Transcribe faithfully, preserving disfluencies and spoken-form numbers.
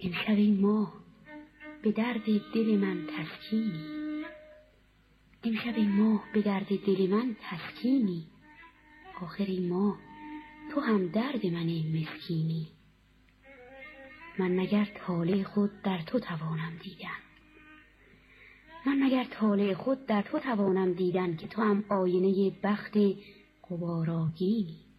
امشب این ماه به درد دل من تسکینی، امشب این ماه به درد دل من تسکینی، آخر این ماه تو هم درد من مسکینی. من مگر طالع خود در تو توانم دیدن، من مگر طالع خود در تو توانم دیدن که تو هم آینه بخت غبارآگینی.